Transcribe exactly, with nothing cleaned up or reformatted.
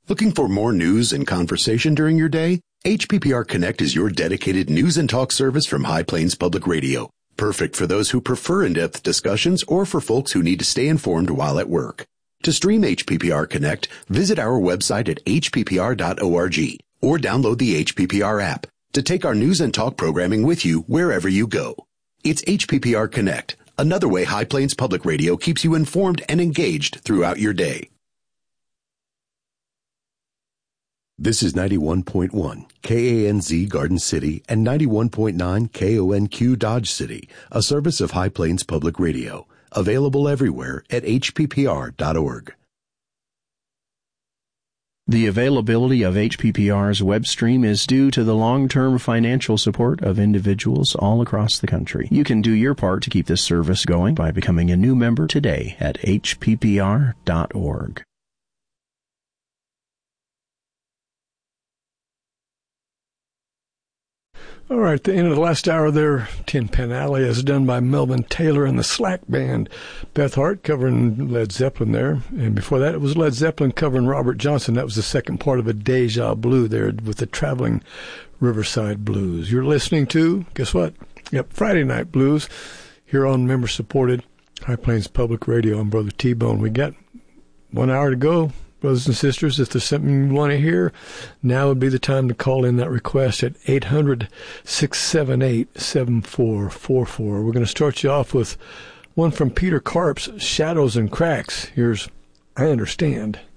Looking for more news and conversation during your day? H P P R Connect is your dedicated news and talk service from High Plains Public Radio. Perfect for those who prefer in-depth discussions or for folks who need to stay informed while at work. To stream H P P R Connect, visit our website at h p p r dot org or download the H P P R app to take our news and talk programming with you wherever you go. It's H P P R Connect, another way High Plains Public Radio keeps you informed and engaged throughout your day. This is ninety-one point one K A N Z Garden City and ninety-one point nine K O N Q Dodge City, a service of High Plains Public Radio, available everywhere at h p p r dot org. The availability of H P P R's web stream is due to the long-term financial support of individuals all across the country. You can do your part to keep this service going by becoming a new member today at h p p r dot org. All right, the end of the last hour there, Tin Pan Alley, is done by Melvin Taylor and the Slack Band. Beth Hart covering Led Zeppelin there. And before that, it was Led Zeppelin covering Robert Johnson. That was the second part of a Deja Blue there with the Traveling Riverside Blues. You're listening to, guess what? Yep, Friday Night Blues here on member-supported High Plains Public Radio. I'm Brother T-Bone. We got one hour to go. Brothers and sisters, if there's something you want to hear, now would be the time to call in that request at eight hundred, six seven eight, seven four four four. We're going to start you off with one from Peter Karp's Shadows and Cracks. Here's I Understand.